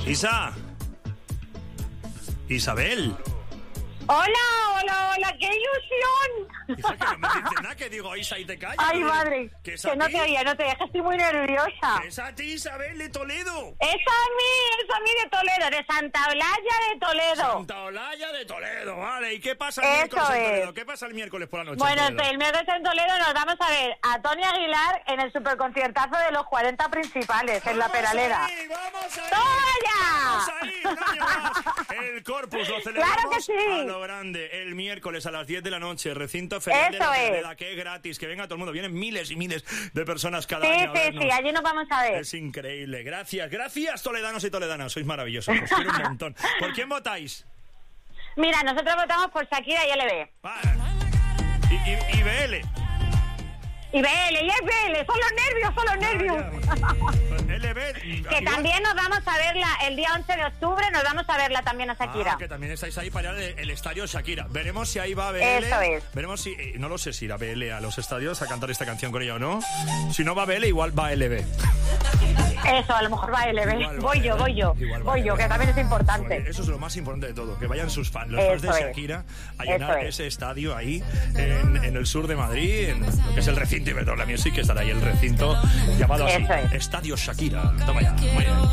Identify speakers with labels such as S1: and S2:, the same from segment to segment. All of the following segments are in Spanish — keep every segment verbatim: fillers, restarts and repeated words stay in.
S1: Isa. Isabel.
S2: Hola, hola, hola, qué ilusión.
S1: Hija, que no me dices nada, que digo Isa y te callas.
S2: Ay, madre,
S1: que,
S2: que no te oía, no te oía, que estoy muy nerviosa.
S1: Es a ti, Isabel, de Toledo.
S2: Es a mí, es a mí de Toledo, de Santa Olalla de Toledo.
S1: Santa Olalla de Toledo, vale. ¿Y qué pasa el
S2: Eso
S1: miércoles en
S2: es.
S1: Toledo? ¿Qué pasa el miércoles por la noche?
S2: Bueno,
S1: en Toledo?
S2: el miércoles en Toledo nos vamos a ver a Tony Aguilar en el superconciertazo de los cuarenta principales, en La Peralera.
S1: Ahí, ¡vamos ahí!
S2: ¡Toma ya!
S1: ¡Vamos ahí! ¡Un año más! El Corpus lo celebramos
S2: ¡Claro que sí!
S1: a lo grande. El miércoles a las diez de la noche, recinto ferial de
S2: Eso
S1: La
S2: es.
S1: Peralera, que es gratis, que venga todo el mundo. Vienen miles y miles de personas cada
S2: Sí,
S1: año a
S2: sí,
S1: vernos.
S2: sí, allí nos vamos a ver.
S1: Es increíble. Gracias, gracias, toledanos y toledanas. Sois maravillosos, os quiero un montón. ¿Por quién votáis?
S2: Mira, nosotros votamos por Shakira y L B.
S1: Vale. Y, y, y B L.
S2: Y B L, y es B L, son los nervios, son los nervios.
S1: L B.
S2: Que también nos vamos a verla el día once de octubre, nos vamos a verla también a Shakira.
S1: Ah, que también estáis ahí para ir al el estadio Shakira. Veremos si ahí va B L.
S2: Eso es.
S1: Veremos si, eh, no lo sé si irá B L a los estadios a cantar esta canción con ella o no. Si no va B L, igual va L B.
S2: Eso, a lo mejor va L B.
S1: Igual va
S2: voy yo,
S1: L B.
S2: voy yo,
S1: Igual va
S2: voy
S1: L B.
S2: yo, que también es importante.
S1: Eso es lo más importante de todo, que vayan sus fans, los
S2: Eso
S1: fans de
S2: es.
S1: Shakira, a llenar
S2: Eso es.
S1: ese estadio ahí en, en el sur de Madrid, en lo que es el recinto Iberdrola Music, que estará ahí el recinto llamado así,
S2: Eso es.
S1: Estadio Shakira. Toma ya, muy bien.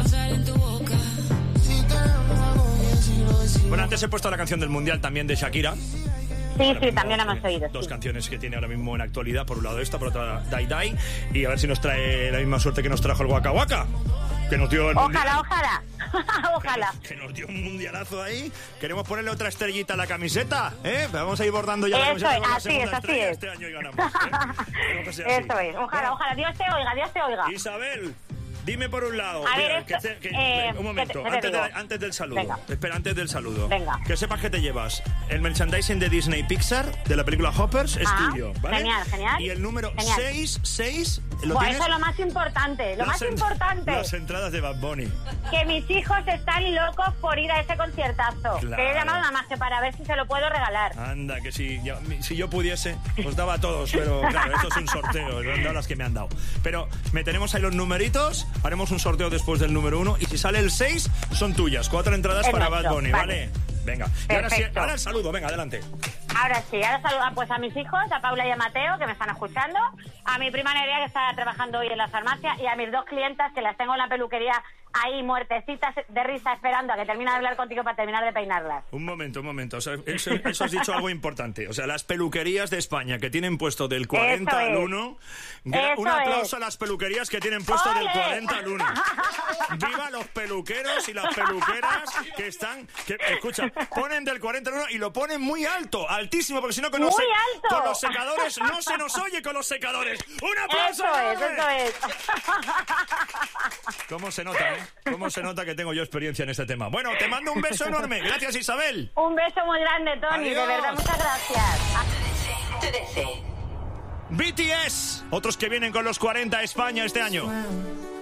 S1: Bueno, antes he puesto la canción del Mundial también de Shakira.
S2: Sí,
S1: Ahora
S2: sí,
S1: mismo,
S2: también la hemos
S1: eh,
S2: oído.
S1: Dos
S2: Sí.
S1: canciones que tiene ahora mismo en actualidad, por un lado esta, por otro Die Die, y a ver si nos trae la misma suerte que nos trajo el Waka Waka, que nos dio el
S2: Ojalá,
S1: mundial.
S2: ojalá, ojalá.
S1: Que nos dio un mundialazo ahí. Queremos ponerle otra estrellita a la camiseta, ¿eh? Vamos a ir bordando ya la
S2: Eso
S1: camiseta
S2: es,
S1: con la
S2: así
S1: segunda
S2: es, así
S1: estrella
S2: es.
S1: este año y ganamos, ¿eh? Queremos que sea así.
S2: Eso es, ojalá, ojalá. Dios te oiga, Dios te oiga.
S1: Isabel, dime por un lado.
S2: A ver,
S1: mira,
S2: esto,
S1: que te- que-
S2: eh,
S1: un momento,
S2: ¿qué te- qué te
S1: antes, de-
S2: digo?
S1: antes del saludo.
S2: Venga.
S1: Espera, antes del saludo.
S2: Venga.
S1: Que sepas que te llevas el merchandising de Disney Pixar, de la película Hoppers, es
S2: Ah,
S1: tuyo, ¿vale?
S2: genial, genial.
S1: Y el número
S2: Genial.
S1: seis, seis, ¿lo
S2: Bueno,
S1: tienes?
S2: eso es lo más importante, lo
S1: Las
S2: más
S1: en-
S2: importante.
S1: Las entradas de Bad Bunny.
S2: Que mis hijos están locos por ir a ese conciertazo.
S1: Claro.
S2: Que he llamado nada más que para ver si se lo puedo regalar.
S1: Anda, que si, ya- si yo pudiese, os daba a todos, pero claro, esto es un sorteo, me han dado las que me han dado. Pero meteremos ahí los numeritos, haremos un sorteo después del número uno, y si sale el seis, son tuyas, cuatro entradas
S2: Es
S1: para
S2: nuestro,
S1: Bad Bunny, ¿vale?
S2: vale.
S1: Venga, y ahora sí,
S2: Perfecto.
S1: ahora el saludo, venga, adelante.
S2: Ahora sí, ahora saludo pues a mis hijos, a Paula y a Mateo, que me están escuchando, a mi prima Nerea, que está trabajando hoy en la farmacia, y a mis dos clientas, que las tengo en la peluquería ahí muertecitas de risa esperando a que termine de hablar contigo para terminar de peinarlas.
S1: Un momento, un momento, o sea, eso, eso has dicho algo importante, o sea, las peluquerías de España que tienen puesto del cuarenta
S2: Eso
S1: al
S2: es.
S1: uno, gra-
S2: Eso
S1: un aplauso
S2: es.
S1: a las peluquerías que tienen puesto del
S2: ¡Ole!
S1: cuarenta al uno. Viva los peluqueros y las peluqueras que están, que, escucha, ponen del cuarenta al uno y lo ponen muy alto, altísimo, porque si no con, los,
S2: ¡Muy
S1: se-
S2: alto!
S1: con los secadores no se nos oye con los secadores. ¡Un aplauso!
S2: Eso es,
S1: enorme!
S2: eso es.
S1: ¿Cómo se nota, eh? ¿Cómo se nota que tengo yo experiencia en este tema? Bueno, te mando un beso enorme. Gracias, Isabel.
S2: Un beso muy grande, Tony,
S1: Adiós.
S2: de verdad, muchas gracias.
S3: T D C.
S1: B T S, otros que vienen con los cuarenta a España este año.